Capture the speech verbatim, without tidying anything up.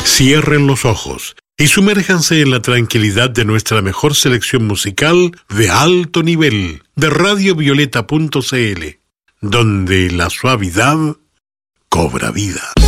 Cierren los ojos y sumérjanse en la tranquilidad de nuestra mejor selección musical de alto nivel de radio violeta punto c l, donde la suavidad cobra vida.